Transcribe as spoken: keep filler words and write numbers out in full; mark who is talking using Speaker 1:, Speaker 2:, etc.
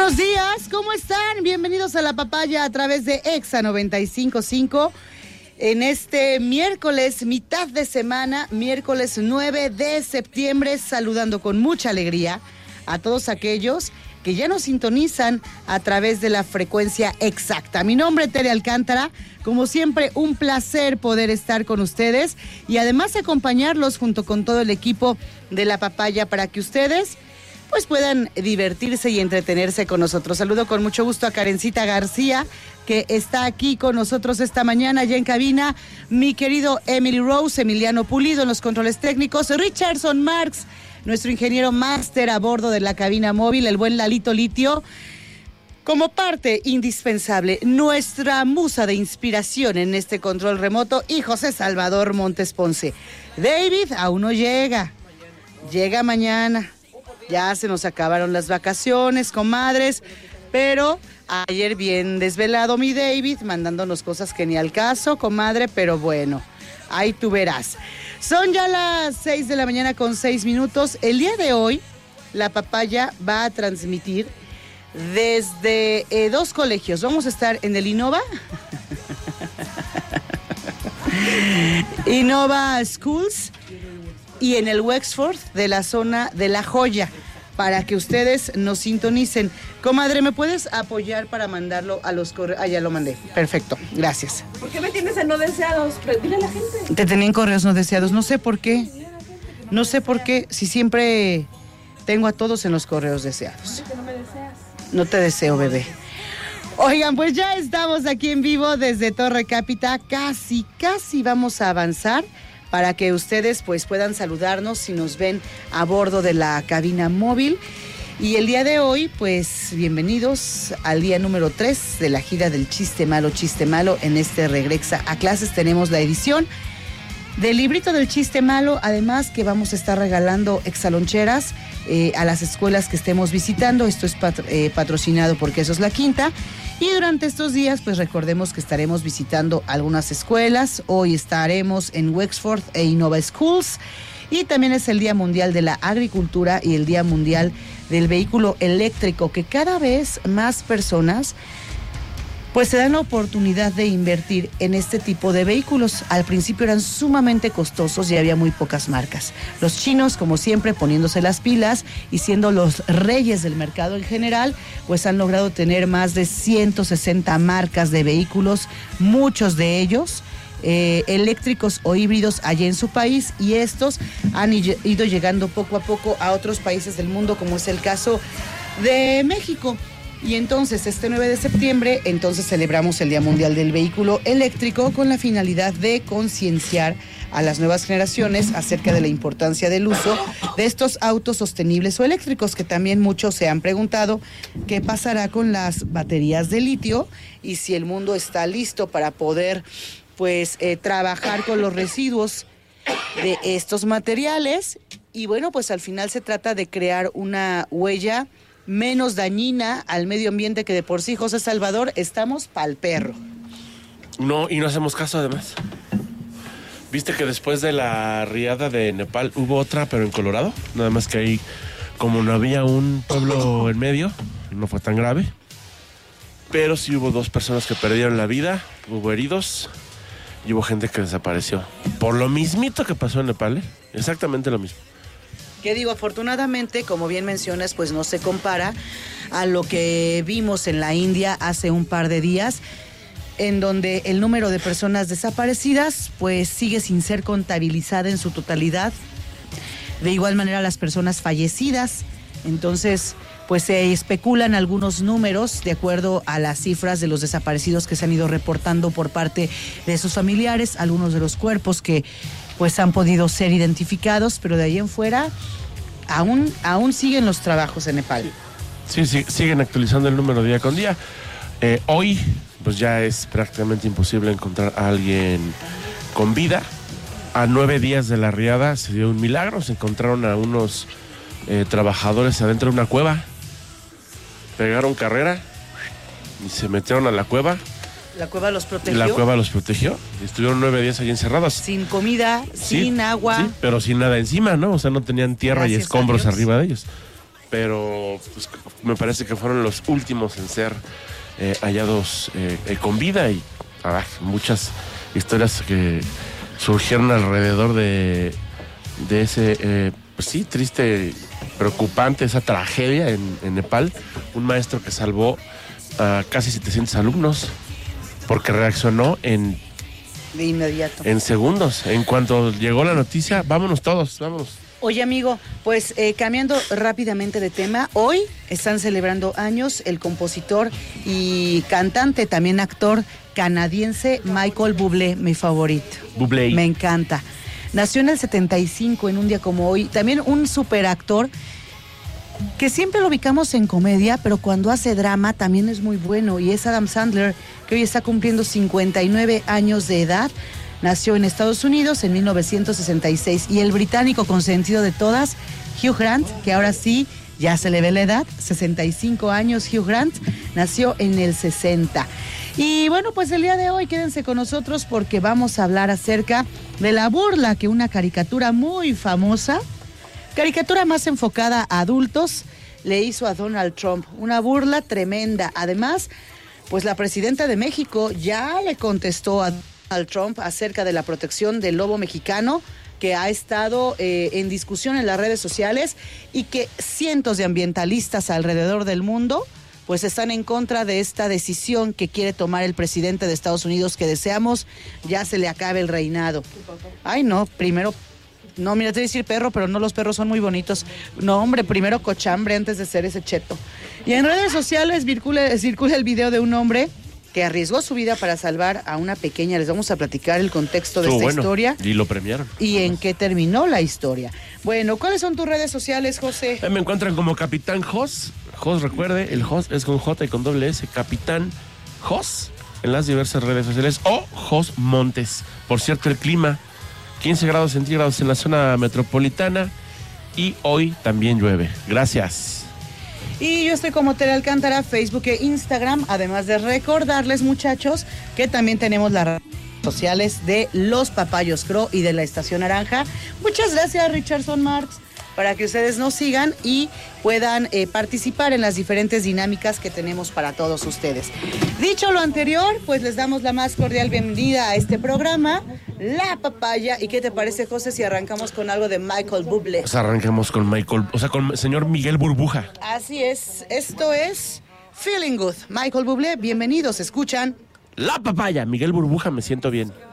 Speaker 1: Buenos días, ¿cómo están? Bienvenidos a La Papaya a través de Exa noventa y cinco punto cinco. En este miércoles, mitad de semana, miércoles nueve de septiembre, saludando con mucha alegría a todos aquellos que ya nos sintonizan a través de la frecuencia exacta. Mi nombre es Tere Alcántara, como siempre un placer poder estar con ustedes y además acompañarlos junto con todo el equipo de La Papaya para que ustedes pues puedan divertirse y entretenerse con nosotros. Saludo con mucho gusto a Karencita García, que está aquí con nosotros esta mañana, ya en cabina, mi querido Emily Rose, Emiliano Pulido en los controles técnicos, Richardson Marx, nuestro ingeniero máster a bordo de la cabina móvil, el buen Lalito Litio, como parte indispensable, nuestra musa de inspiración en este control remoto, y José Salvador Montes Ponce. David aún no llega, llega mañana. Ya se nos acabaron las vacaciones, comadres, pero ayer bien desvelado mi David, mandándonos cosas que ni al caso, comadre, pero bueno, ahí tú verás. Son ya las seis de la mañana con seis minutos. El día de hoy, La Papaya va a transmitir desde eh, dos colegios. Vamos a estar en el Innova, Innova Schools, y en el Wexford de la zona de La Joya, para que ustedes nos sintonicen. Comadre, ¿me puedes apoyar para mandarlo a los correos? Ah, ya lo mandé. Perfecto, gracias.
Speaker 2: ¿Por qué me tienes en no deseados? Dile a la gente.
Speaker 1: Te tenía en correos no deseados, no sé por qué. No sé por qué, si siempre tengo a todos en los correos deseados.
Speaker 2: ¿Por qué no me deseas?
Speaker 1: No te deseo, bebé. Oigan, pues ya estamos aquí en vivo desde Torre Cápita. Casi, casi vamos a avanzar para que ustedes pues puedan saludarnos si nos ven a bordo de la cabina móvil. Y el día de hoy, pues bienvenidos al día número tres de la gira del Chiste Malo, Chiste Malo. En este Regresa a Clases tenemos la edición del librito del Chiste Malo, además que vamos a estar regalando exaloncheras eh, a las escuelas que estemos visitando. Esto es patro, eh, patrocinado por Quesos La Quinta. Y durante estos días, pues recordemos que estaremos visitando algunas escuelas. Hoy estaremos en Wexford e Innova Schools. Y también es el Día Mundial de la Agricultura y el Día Mundial del Vehículo Eléctrico, que cada vez más personas pues se dan la oportunidad de invertir en este tipo de vehículos. Al principio eran sumamente costosos y había muy pocas marcas. Los chinos, como siempre, poniéndose las pilas y siendo los reyes del mercado en general, pues han logrado tener más de ciento sesenta marcas de vehículos, muchos de ellos eh, eléctricos o híbridos allá en su país, y estos han ido llegando poco a poco a otros países del mundo, como es el caso de México. Y entonces este nueve de septiembre, entonces celebramos el Día Mundial del Vehículo Eléctrico con la finalidad de concienciar a las nuevas generaciones acerca de la importancia del uso de estos autos sostenibles o eléctricos, que también muchos se han preguntado qué pasará con las baterías de litio y si el mundo está listo para poder pues eh, trabajar con los residuos de estos materiales. Y bueno, pues al final se trata de crear una huella menos dañina al medio ambiente, que de por sí, José Salvador, estamos pa'l perro.
Speaker 3: No, y no hacemos caso además. ¿Viste que después de la riada de Nepal hubo otra, pero en Colorado? Nada más que ahí, como no había un pueblo en medio, no fue tan grave. Pero sí hubo dos personas que perdieron la vida, hubo heridos y hubo gente que desapareció. Por lo mismito que pasó en Nepal, ¿eh? Exactamente lo mismo.
Speaker 1: Que digo, afortunadamente, como bien mencionas, pues no se compara a lo que vimos en la India hace un par de días, en donde el número de personas desaparecidas pues sigue sin ser contabilizada en su totalidad. De igual manera, las personas fallecidas. Entonces, pues se especulan algunos números de acuerdo a las cifras de los desaparecidos que se han ido reportando por parte de sus familiares, algunos de los cuerpos que pues han podido ser identificados, pero de ahí en fuera aún, aún siguen los trabajos en Nepal.
Speaker 3: Sí, sí, siguen actualizando el número día con día. Eh, hoy, pues ya es prácticamente imposible encontrar a alguien con vida. A nueve días de la riada se dio un milagro, se encontraron a unos eh, trabajadores adentro de una cueva, pegaron carrera y se metieron a la cueva.
Speaker 1: ¿La cueva los protegió?
Speaker 3: La cueva los protegió. Estuvieron nueve días allí encerrados.
Speaker 1: Sin comida,
Speaker 3: sí,
Speaker 1: sin agua.
Speaker 3: Sí, pero sin nada encima, ¿no? O sea, no tenían tierra Gracias y escombros arriba de ellos. pero pues, me parece que fueron los últimos en ser eh, hallados eh, eh, con vida y ah, muchas historias que surgieron alrededor de, de ese, eh, pues sí, triste, preocupante, esa tragedia en, en Nepal. Un maestro que salvó a casi setecientos alumnos porque reaccionó en
Speaker 1: de inmediato.
Speaker 3: En segundos. En cuanto llegó la noticia, vámonos todos, vámonos.
Speaker 1: Oye, amigo, pues eh, cambiando rápidamente de tema, hoy están celebrando años el compositor y cantante, también actor canadiense Michael Bublé, mi favorito.
Speaker 3: Bublé.
Speaker 1: Me encanta. Nació en el setenta y cinco, en un día como hoy. También un superactor que siempre lo ubicamos en comedia, pero cuando hace drama también es muy bueno, y es Adam Sandler, que hoy está cumpliendo cincuenta y nueve años de edad. Nació en Estados Unidos en mil novecientos sesenta y seis, y el británico consentido de todas, Hugh Grant, que ahora sí ya se le ve la edad, sesenta y cinco años. Hugh Grant nació en el sesenta. Y bueno, pues el día de hoy quédense con nosotros porque vamos a hablar acerca de la burla que una caricatura muy famosa, caricatura más enfocada a adultos, le hizo a Donald Trump. Una burla tremenda. Además, pues la presidenta de México ya le contestó a Donald Trump acerca de la protección del lobo mexicano, que ha estado eh, en discusión en las redes sociales y que cientos de ambientalistas alrededor del mundo pues están en contra de esta decisión que quiere tomar el presidente de Estados Unidos, que deseamos ya se le acabe el reinado. Ay, no, primero... No, mira, te voy a decir perro, pero no, los perros son muy bonitos. No, hombre, primero cochambre antes de ser ese cheto. Y en redes sociales circula, circula el video de un hombre que arriesgó su vida para salvar a una pequeña. Les vamos a platicar el contexto de
Speaker 3: Estuvo
Speaker 1: esta
Speaker 3: bueno,
Speaker 1: historia.
Speaker 3: Y lo premiaron.
Speaker 1: Y en qué terminó la historia. Bueno, ¿cuáles son tus redes sociales, José?
Speaker 3: Eh, me encuentran como Capitán Jos. Jos, recuerde, el Jos es con J y con doble S. Capitán Jos en las diversas redes sociales. O Jos Montes. Por cierto, el clima... quince grados centígrados en la zona metropolitana y hoy también llueve. Gracias.
Speaker 1: Y yo estoy como Tere Alcántara, Facebook e Instagram, además de recordarles, muchachos, que también tenemos las redes sociales de Los Papayos Crow y de la Estación Naranja. Muchas gracias, Richardson Marx, para que ustedes nos sigan y puedan eh, participar en las diferentes dinámicas que tenemos para todos ustedes. Dicho lo anterior, pues les damos la más cordial bienvenida a este programa, La Papaya. ¿Y qué te parece, José, si arrancamos con algo de Michael Bublé?
Speaker 3: Pues arranquemos con Michael, o sea, con el señor Miguel Burbuja.
Speaker 1: Así es, esto es Feeling Good. Michael Bublé, bienvenidos, escuchan
Speaker 3: La Papaya, Miguel Burbuja, me siento bien.